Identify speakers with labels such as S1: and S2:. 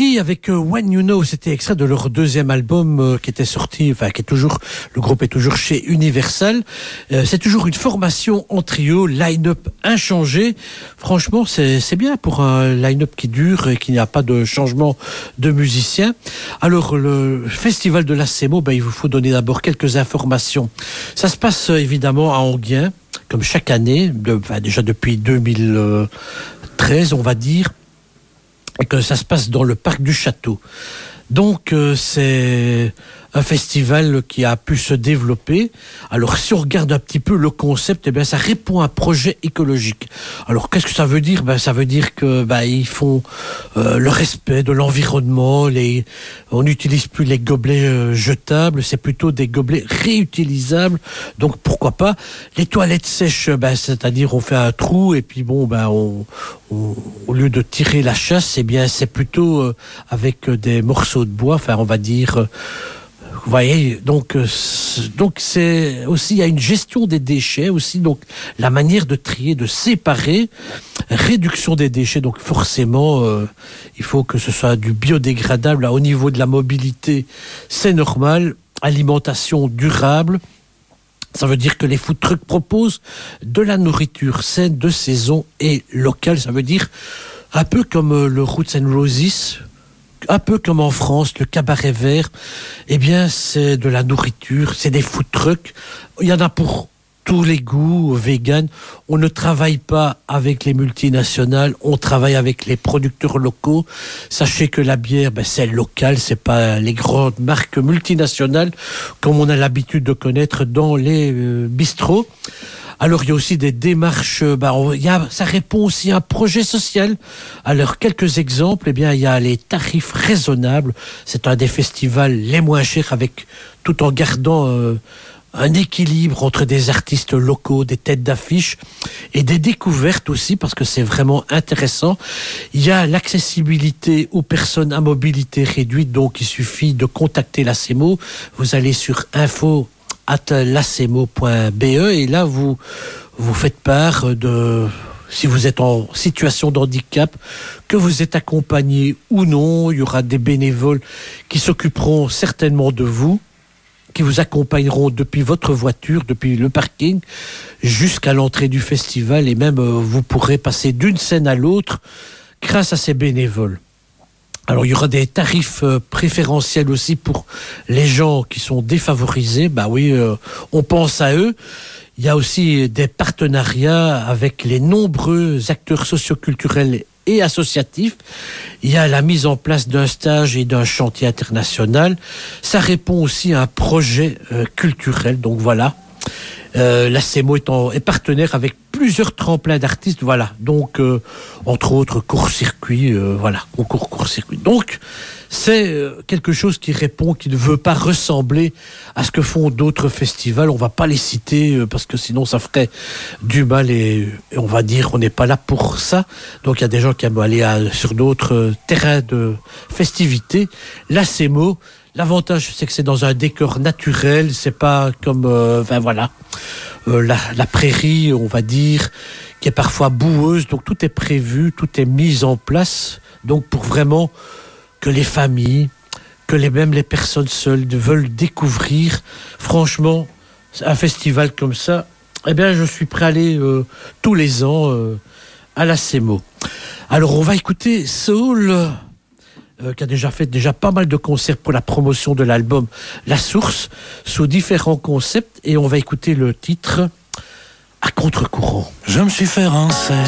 S1: Journey avec When You Know, c'était extrait de leur deuxième album qui était sorti, enfin qui est toujours, le groupe est toujours chez Universal. C'est toujours une formation en trio, line-up inchangé. Franchement, c'est bien pour un line-up qui dure et qui n'a pas de changement de musiciens. Alors le festival de la CEMO, il vous faut donner d'abord quelques informations. Ça se passe évidemment à Enghien, comme chaque année, déjà depuis 2013 on va dire, et que ça se passe dans le parc du Château. Donc c'est un festival qui a pu se développer. Alors si on regarde un petit peu le concept, eh bien ça répond à un projet écologique. Alors qu'est-ce que ça veut dire ? Ça veut dire que ils font le respect de l'environnement. On n'utilise plus les gobelets jetables, c'est plutôt des gobelets réutilisables. Donc pourquoi pas les toilettes sèches, c'est-à-dire on fait un trou et puis au lieu de tirer la chasse, eh bien c'est plutôt avec des morceaux de bois. Enfin on va dire. Vous voyez, donc c'est aussi, il y a une gestion des déchets aussi, donc la manière de trier, de séparer, réduction des déchets, donc forcément il faut que ce soit du biodégradable. Au niveau de la mobilité, c'est normal, alimentation durable. Ça veut dire que les food trucks proposent de la nourriture saine, de saison et locale. Ça veut dire un peu comme le Roots and Roses, un peu comme en France, le cabaret vert, eh bien, c'est de la nourriture, c'est des food trucks. Il y en a pour tous les goûts, vegan. On ne travaille pas avec les multinationales, on travaille avec les producteurs locaux. Sachez que la bière, c'est local, c'est pas les grandes marques multinationales comme on a l'habitude de connaître dans les bistrots. Alors, il y a aussi des démarches, ça répond aussi à un projet social. Alors, quelques exemples, il y a les tarifs raisonnables. C'est un des festivals les moins chers tout en gardant un équilibre entre des artistes locaux, des têtes d'affiche et des découvertes aussi, parce que c'est vraiment intéressant. Il y a l'accessibilité aux personnes à mobilité réduite, donc il suffit de contacter la CEMO. Vous allez sur info@lacemo.be et là vous faites part de si vous êtes en situation de handicap, que vous êtes accompagné ou non. Il y aura des bénévoles qui s'occuperont certainement de vous, qui vous accompagneront depuis votre voiture, depuis le parking, jusqu'à l'entrée du festival, et même vous pourrez passer d'une scène à l'autre grâce à ces bénévoles. Alors, il y aura des tarifs préférentiels aussi pour les gens qui sont défavorisés. On pense à eux. Il y a aussi des partenariats avec les nombreux acteurs socioculturels et associatifs. Il y a la mise en place d'un stage et d'un chantier international. Ça répond aussi à un projet culturel. Donc voilà. La CEMO est partenaire avec plusieurs tremplins d'artistes, donc entre autres court-circuit, concours court-circuit. Donc c'est quelque chose qui répond, qui ne veut pas ressembler à ce que font d'autres festivals. On va pas les citer parce que sinon ça ferait du mal et on va dire on n'est pas là pour ça. Donc il y a des gens qui aiment aller sur d'autres terrains de festivités. La CEMO, l'avantage, c'est que c'est dans un décor naturel, c'est pas comme, la prairie, on va dire, qui est parfois boueuse, donc tout est prévu, tout est mis en place, donc pour vraiment que les familles, même les personnes seules veulent découvrir, franchement, un festival comme ça, je suis prêt à aller tous les ans à la CEMO. Alors, on va écouter Soul, qui a déjà fait pas mal de concerts pour la promotion de l'album La Source, sous différents concepts, et on va écouter le titre À contre-courant.
S2: Je me suis fait rincer